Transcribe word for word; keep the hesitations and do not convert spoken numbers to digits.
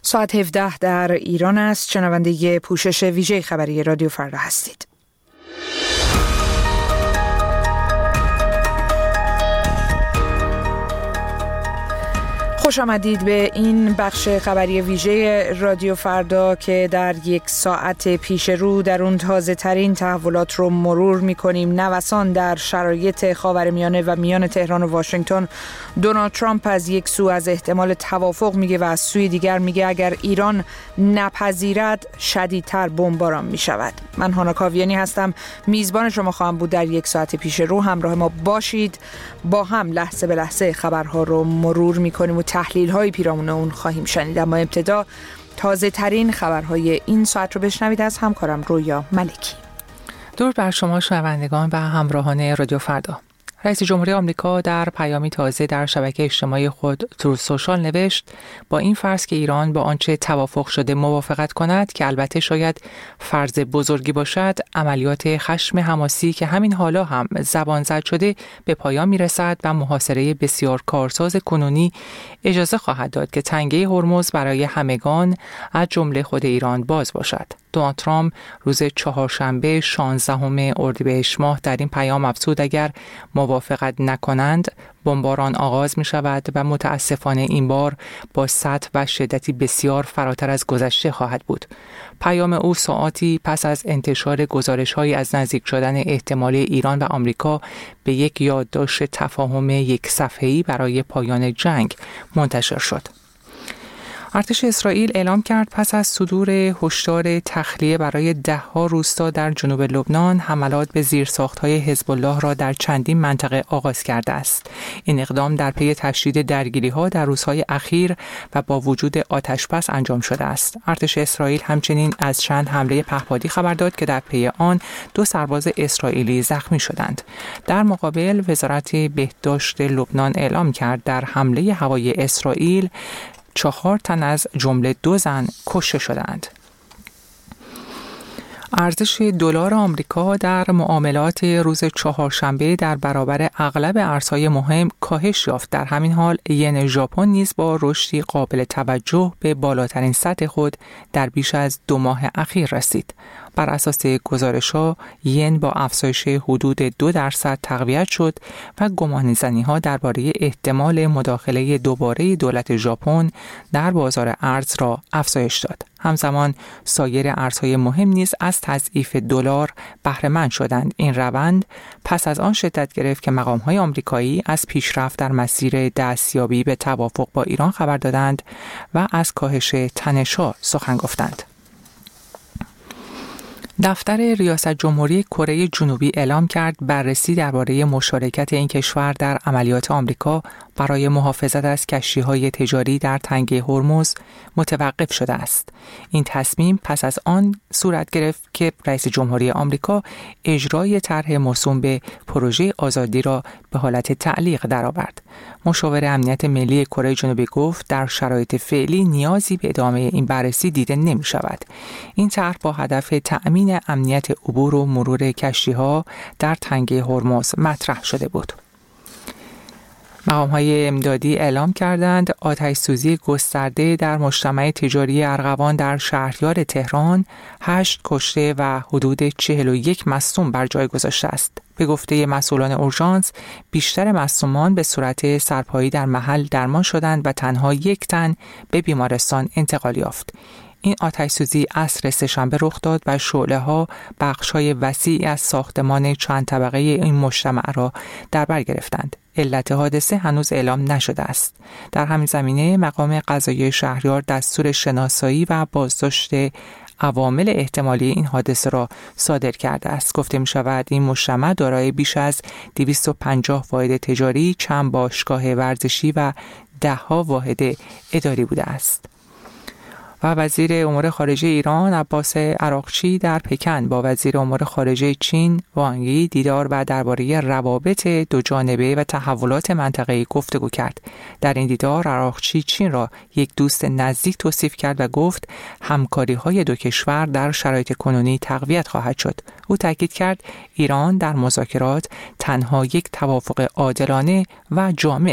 ساعت هفده در ایران است. شنونده پوشش ویژه خبری رادیو فردا هستید. خوش آمدید به این بخش خبری ویژه رادیو فردا که در یک ساعت پیش رو در اون تازه ترین تحولات رو مرور می‌کنیم. نوسان در شرایط خاورمیانه و میان تهران و واشنگتن. دونالد ترامپ از یک سو از احتمال توافق میگه و از سوی دیگر میگه اگر ایران نپذیرد شدیدتر بمباران میشود. من هانا کاویانی هستم، میزبان شما خواهم بود در یک ساعت پیش رو. همراه ما باشید، با هم لحظه به لحظه خبرها رو مرور می‌کنیم و تحلیل های پیرامون اون خواهیم شنید. اما ابتدا تازه ترین خبرهای این ساعت رو بشنوید از همکارم رویا ملکی. درود بر شما شنوندگان و همراهان رادیو فردا. رئیس جمهوری آمریکا در پیامی تازه در شبکه اجتماعی خود تروث سوشال نوشت با این فرض که ایران با آنچه توافق شده موافقت کند، که البته شاید فرض بزرگی باشد، عملیات خشم حماسی که همین حالا هم زبان زد شده به پایان میرسد و محاصره بسیار کارساز کنونی اجازه خواهد داد که تنگه هرمز برای همگان از جمله خود ایران باز باشد. دونالد ترامپ روز چهارشنبه شانزدهم اردیبهشت ماه در این پیام افزود اگر موافقت نکنند بمباران آغاز می شود و متاسفانه این بار با سطح و شدتی بسیار فراتر از گذشته خواهد بود. پیام او ساعاتی پس از انتشار گزارش‌هایی از نزدیک شدن احتمالی ایران و آمریکا به یک یادداشت تفاهم یک صفحه‌ای برای پایان جنگ منتشر شد. ارتش اسرائیل اعلام کرد پس از صدور هشدار تخلیه برای ده‌ها روستا در جنوب لبنان، حملات به زیرساخت‌های حزب الله را در چندین منطقه آغاز کرده است. این اقدام در پی تشدید درگیری‌ها در روزهای اخیر و با وجود آتش‌بس انجام شده است. ارتش اسرائیل همچنین از چند حمله پهپادی خبر داد که در پی آن دو سرباز اسرائیلی زخمی شدند. در مقابل وزارت بهداشت لبنان اعلام کرد در حمله هوایی اسرائیل چهار تن از جمله دو زن کشته شدند. ارزش دلار آمریکا در معاملات روز چهارشنبه در برابر اغلب ارزهای مهم کاهش یافت. در همین حال ین ژاپن نیز با رشدی قابل توجه به بالاترین سطح خود در بیش از دو ماه اخیر رسید. بر اساس گزارش‌ها ین با افزایش حدود دو درصد تقویت شد و گمانه‌زنی‌ها درباره احتمال مداخله دوباره دولت ژاپن در بازار ارز را افزایش داد. همزمان سایر ارزهای مهم نیز از تضعیف دلار بهره مند شدند. این روند پس از آن شدت گرفت که مقام‌های آمریکایی از پیشرفت در مسیر دستیابی به توافق با ایران خبر دادند و از کاهش تنش‌ها سخن گفتند. دفتر ریاست جمهوری کره جنوبی اعلام کرد بررسی درباره مشارکت این کشور در عملیات آمریکا برای محافظت از کشتی‌های تجاری در تنگه هرمز متوقف شده است. این تصمیم پس از آن صورت گرفت که رئیس جمهوری آمریکا اجرای طرح موسوم به پروژه آزادی را به حالت تعلیق درآورد. مشاور امنیت ملی کره جنوبی گفت در شرایط فعلی نیازی به ادامه این بررسی دیده نمی شود. این طرح با هدف تأمین امنیت عبور و مرور کشتی‌ها در تنگه هرمز مطرح شده بود. مقام‌های امدادی اعلام کردند آتش‌سوزی گسترده در مجتمع تجاری ارغوان در شهریار تهران هشت کشته و حدود چهل و یک مصدوم بر جای گذاشته است. به گفته مسئولان اورژانس، بیشتر مصدومان به صورت سرپایی در محل درمان شدند و تنها یک تن به بیمارستان انتقال یافت. این آتش‌سوزی عصر سه‌شنبه رخ داد و شعله‌ها بخش‌های وسیعی از ساختمان چند طبقه این مجتمع را در بر گرفتند. علت حادثه هنوز اعلام نشده است. در همین زمینه مقام قضایی شهریار دستور شناسایی و بازداشت عوامل احتمالی این حادثه را صادر کرده است. گفته می شود این مجتمع دارای بیش از دویست و پنجاه واحد تجاری، چند باشگاه ورزشی و ده‌ها واحد اداری بوده است. و وزیر امور خارجه ایران عباس عراقچی در پکن با وزیر امور خارجه چین وانگ یی دیدار و درباره روابط دو جانبه و تحولات منطقه‌ای گفتگو کرد. در این دیدار عراقچی چین را یک دوست نزدیک توصیف کرد و گفت همکاری‌های دو کشور در شرایط کنونی تقویت خواهد شد. او تاکید کرد ایران در مذاکرات تنها یک توافق عادلانه و جامع